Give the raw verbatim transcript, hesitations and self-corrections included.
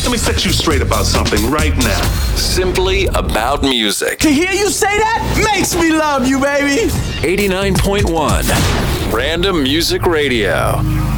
Let me set you straight about something right now. Simply About Music. To hear you say that makes me love you, baby. eighty-nine point one Random Music Radio.